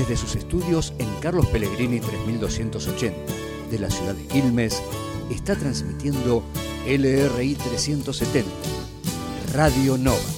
Desde sus estudios en Carlos Pellegrini 3280 de la ciudad de Quilmes, está transmitiendo LRI 370, Radio Nova.